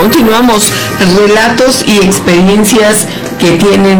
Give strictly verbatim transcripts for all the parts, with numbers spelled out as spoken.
Continuamos, relatos y experiencias que tienen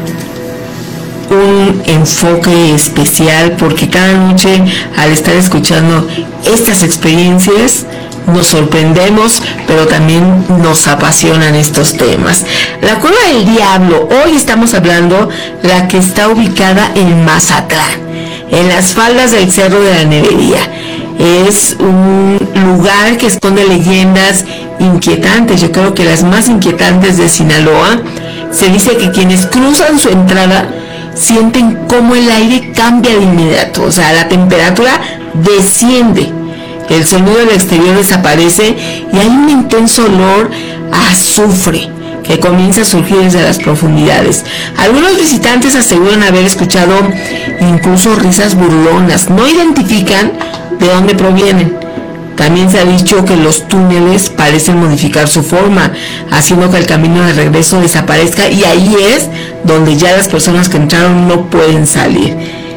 un enfoque especial, porque cada noche al estar escuchando estas experiencias nos sorprendemos, pero también nos apasionan estos temas. La Cueva del Diablo, hoy estamos hablando la que está ubicada en Mazatlán, en las faldas del Cerro de la Nevería. Es un lugar que esconde leyendas inquietantes, yo creo que las más inquietantes de Sinaloa. Se dice que quienes cruzan su entrada sienten cómo el aire cambia de inmediato, o sea, la temperatura desciende, el sonido del exterior desaparece y hay un intenso olor a azufre que comienza a surgir desde las profundidades. Algunos visitantes aseguran haber escuchado incluso risas burlonas, no identifican de dónde provienen. También se ha dicho que los túneles parecen modificar su forma, haciendo que el camino de regreso desaparezca, y ahí es donde ya las personas que entraron no pueden salir.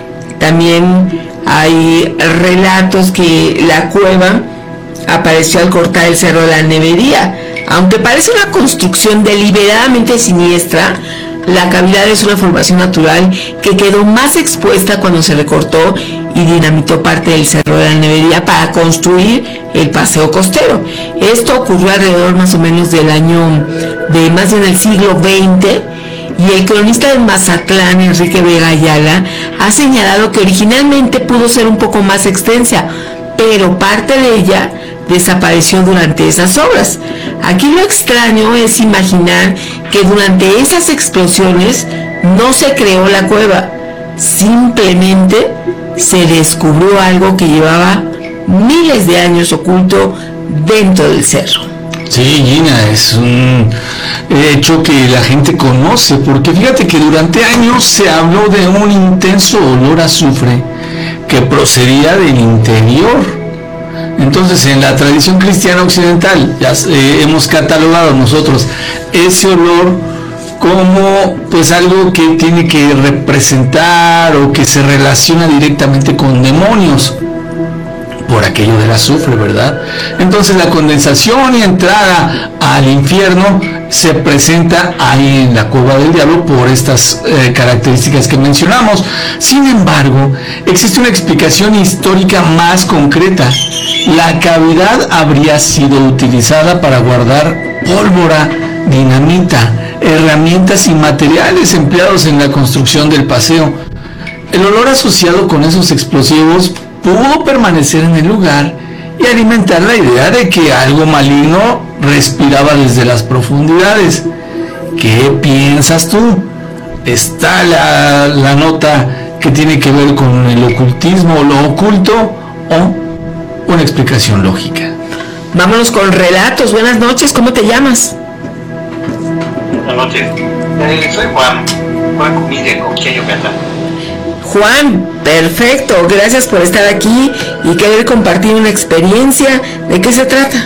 También hay relatos que la cueva apareció al cortar el Cerro de la Nevería. Aunque parece una construcción deliberadamente siniestra, la cavidad es una formación natural que quedó más expuesta cuando se recortó y dinamitó parte del Cerro de la Nevería para construir el paseo costero. Esto ocurrió alrededor más o menos del año de más bien el siglo veinte, y el cronista de Mazatlán, Enrique Vega Ayala, ha señalado que originalmente pudo ser un poco más extensa, pero parte de ella desapareció durante esas obras. Aquí lo extraño es imaginar que durante esas explosiones no se creó la cueva, simplemente se descubrió algo que llevaba miles de años oculto dentro del cerro. Sí, Gina, es un hecho que la gente conoce, porque fíjate que durante años se habló de un intenso olor a azufre que procedía del interior. Entonces, en la tradición cristiana occidental ya eh, hemos catalogado nosotros ese olor como pues algo que tiene que representar o que se relaciona directamente con demonios, por aquello del azufre, ¿verdad? Entonces la condensación y entrada al infierno se presenta ahí en la Cueva del Diablo por estas eh, características que mencionamos. Sin embargo, existe una explicación histórica más concreta. La cavidad habría sido utilizada para guardar pólvora, dinamita, herramientas y materiales empleados en la construcción del paseo. El olor asociado con esos explosivos pudo permanecer en el lugar y alimentar la idea de que algo maligno respiraba desde las profundidades. ¿Qué piensas tú? ¿Está la, la nota que tiene que ver con el ocultismo, lo oculto, o una explicación lógica? Vámonos con relatos. Buenas noches, ¿cómo te llamas? Buenas noches, eh, soy Juan, Juan Comide, con quien yo canta. Juan, perfecto, gracias por estar aquí y querer compartir una experiencia. ¿De qué se trata?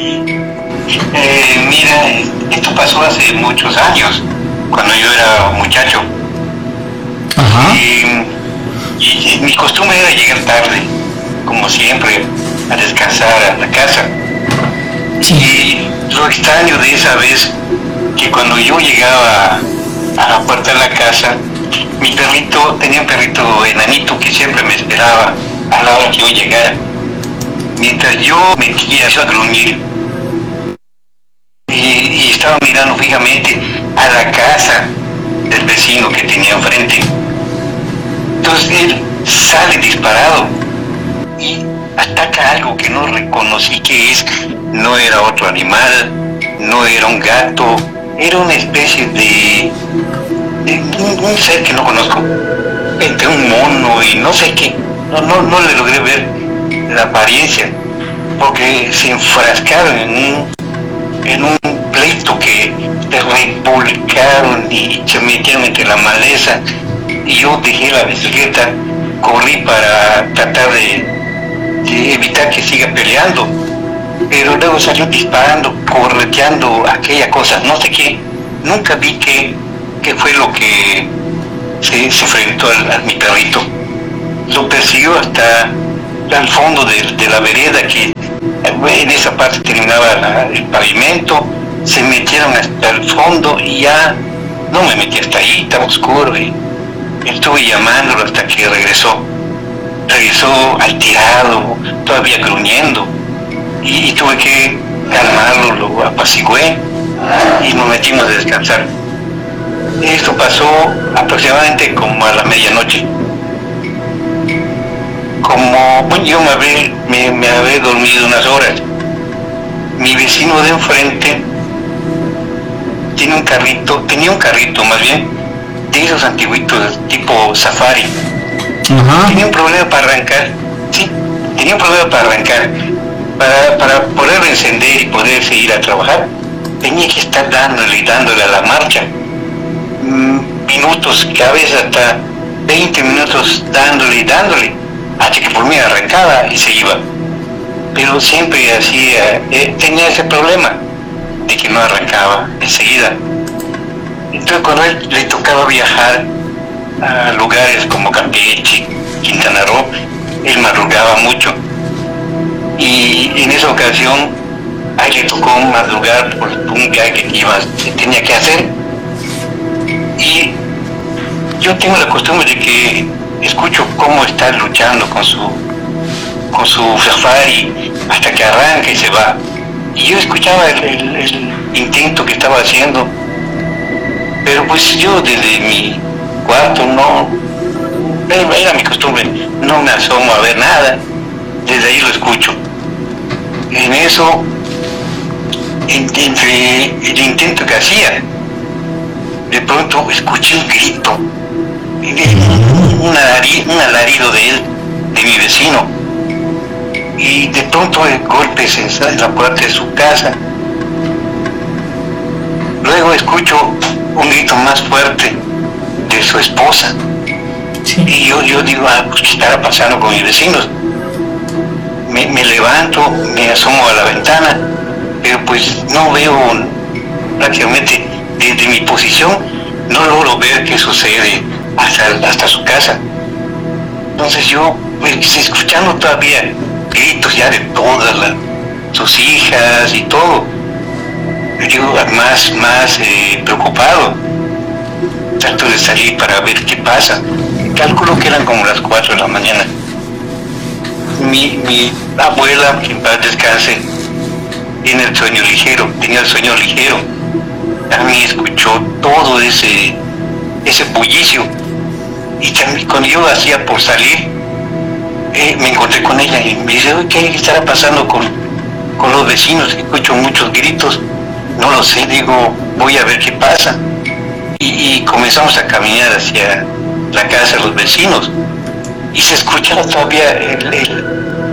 Eh, mira, esto pasó hace muchos años, cuando yo era muchacho. Ajá. Y, y, y mi costumbre era llegar tarde, como siempre, a descansar a la casa. Sí. Y lo extraño de esa vez, que cuando yo llegaba a la puerta de la casa, mi perrito, tenía un perrito enanito que siempre me esperaba a la hora que yo llegara. Mientras yo metía a gruñir y, y estaba mirando fijamente a la casa del vecino que tenía enfrente. Entonces él sale disparado y ataca algo que no reconocí que es. No era otro animal, no era un gato, era una especie de... Un, un ser que no conozco, entre un mono y no sé qué. No, no, no le logré ver la apariencia, porque se enfrascaron en un, en un pleito que se revolcaron y se metieron entre la maleza, y yo dejé la bicicleta, corrí para tratar de, de evitar que siga peleando, pero luego salió disparando, correteando aquella cosa, no sé qué. Nunca vi que qué fue lo que se, se enfrentó al, a mi perrito. Lo persiguió hasta al fondo de, de la vereda, que en esa parte terminaba la, el pavimento, se metieron hasta el fondo y ya no me metí hasta ahí, estaba oscuro y estuve llamándolo hasta que regresó. Regresó alterado, todavía gruñendo, y, y tuve que calmarlo, lo apacigué y nos metimos a descansar. Esto pasó aproximadamente como a la medianoche. Como bueno, yo me había, me, me había dormido unas horas, mi vecino de enfrente tiene un carrito, tenía un carrito más bien, de esos antiguitos tipo Safari. Ajá. Tenía un problema para arrancar, sí, tenía un problema para arrancar. Para, para poder encender y poder seguir a trabajar, tenía que estar dándole y dándole a la marcha. Mm, minutos, cada vez hasta veinte minutos dándole y dándole, hasta que por mí arrancaba y se iba. Pero siempre hacía, eh, tenía ese problema de que no arrancaba enseguida. Entonces cuando a él le tocaba viajar a lugares como Campeche, Quintana Roo, él madrugaba mucho. Y en esa ocasión a él le tocó madrugar por un viaje que, iba, que tenía que hacer. Y yo tengo la costumbre de que escucho cómo está luchando con su con su Safari hasta que arranca y se va. Y yo escuchaba el, el, el intento que estaba haciendo, pero pues yo desde mi cuarto no, era mi costumbre, no me asomo a ver nada, desde ahí lo escucho. En eso, entre el intento que hacía, de pronto escuché un grito, un alarido, un alarido de él, de mi vecino, y de pronto golpes en la puerta de su casa. Luego escucho un grito más fuerte de su esposa. Sí. Y yo, yo digo, ah, pues, ¿qué estará pasando con mis vecinos? Me, me levanto, me asomo a la ventana, pero pues no veo prácticamente desde mi posición, no logro ver qué sucede hasta, hasta su casa. Entonces yo, pues, escuchando todavía gritos ya de todas las, sus hijas y todo, yo más, más eh, preocupado, trato de salir para ver qué pasa. Calculo que eran como las cuatro de la mañana. Mi, mi abuela, que en paz descanse, tiene el sueño ligero, tenía el sueño ligero. También escuchó todo ese, ese bullicio. Y también cuando yo hacía por salir, eh, me encontré con ella y me dice, ¿qué estará pasando con, con los vecinos? Escucho muchos gritos. No lo sé, digo, voy a ver qué pasa. Y, y comenzamos a caminar hacia la casa de los vecinos. Y se escuchaba todavía el, el,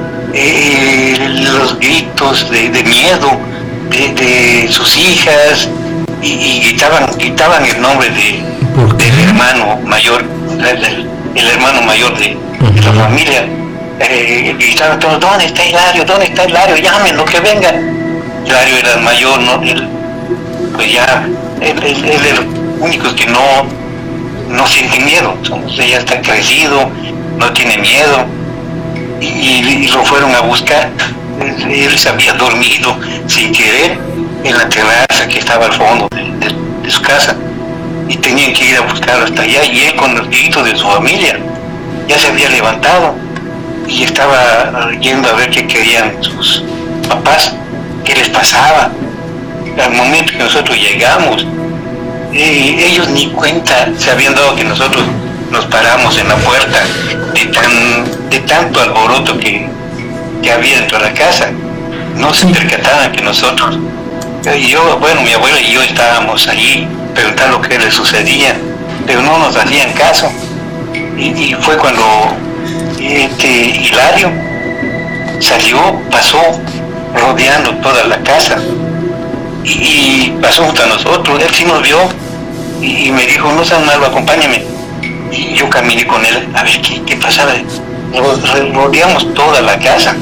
el, los gritos de, de miedo de, de sus hijas, y, y gritaban, gritaban el nombre de, del hermano mayor, el, el hermano mayor de, de la familia. Eh, gritaban todos, ¿dónde está Hilario? ¿Dónde está Hilario? Llámenlo, que venga. Hilario era el mayor, ¿no? Él, pues ya, él, él, él es el único que no, no siente miedo. Entonces ya está crecido, no tiene miedo, y, y, y lo fueron a buscar. Él, él se había dormido sin querer en la terraza que estaba al fondo de, de, de su casa, y tenían que ir a buscarlo hasta allá, y él con los gritos de su familia ya se había levantado y estaba yendo a ver qué querían sus papás, qué les pasaba. Al momento que nosotros llegamos, eh, ellos ni cuenta se habían dado que nosotros nos paramos en la puerta de tan de tanto alboroto que, que había dentro de la casa. No se percataban que nosotros, y yo, bueno, mi abuela y yo estábamos allí preguntando qué le sucedía, pero no nos hacían caso. Y, y fue cuando este Hilario salió, pasó rodeando toda la casa y, y pasó junto a nosotros. Él sí nos vio y, y me dijo, no seas malo, acompáñame. Y yo caminé con él a ver qué, qué pasaba. Rodeamos toda la casa,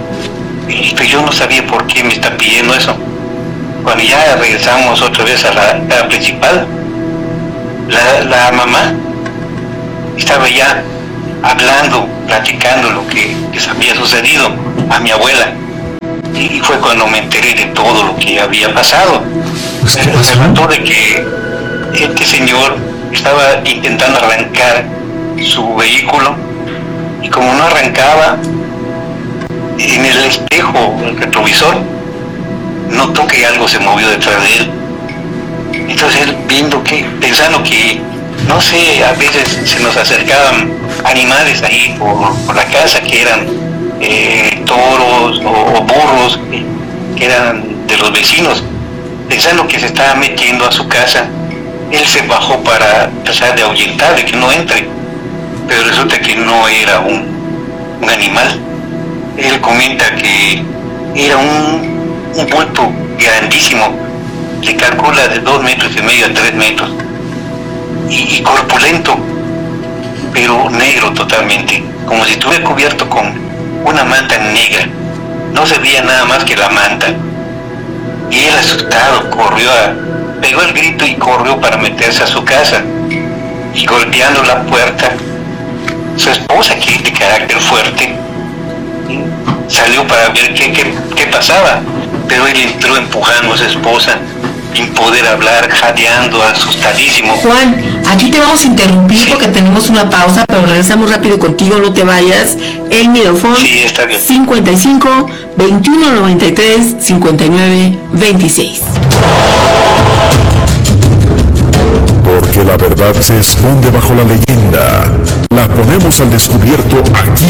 y pues yo no sabía por qué me está pidiendo eso. Cuando ya regresamos otra vez a la casa principal, la, la mamá estaba ya hablando, platicando lo que, que había sucedido a mi abuela. y fue cuando me enteré de todo lo que había pasado. Pues, ¿qué Me pasó? resultó de que este señor estaba intentando arrancar su vehículo y como no arrancaba, en el espejo, el retrovisor, notó que algo se movió detrás de él. Entonces él, viendo que, pensando que, no sé, a veces se nos acercaban animales ahí por, por la casa que eran eh, toros o, o burros que, que eran de los vecinos, pensando que se estaba metiendo a su casa, él se bajó para tratar de ahuyentar, de que no entre, pero resulta que no era un, un animal. Él comenta que era un, un bulto grandísimo, se calcula de dos metros y medio a tres metros, y, y corpulento, pero negro totalmente, como si estuviera cubierto con una manta negra, no se veía nada más que la manta. Y él, asustado, corrió a, pegó el grito y corrió para meterse a su casa, y golpeando la puerta, su esposa, que es de carácter fuerte, salió para ver qué, qué, qué pasaba, pero él entró empujando a su esposa, sin poder hablar, jadeando, asustadísimo. Juan, aquí te vamos a interrumpir Sí. porque tenemos una pausa, pero regresamos rápido contigo, no te vayas. El Mirofón Sí, está bien. cincuenta y cinco, veintiuno noventa y tres, cincuenta y nueve, veintiséis. Porque la verdad se esconde bajo la leyenda. La ponemos al descubierto aquí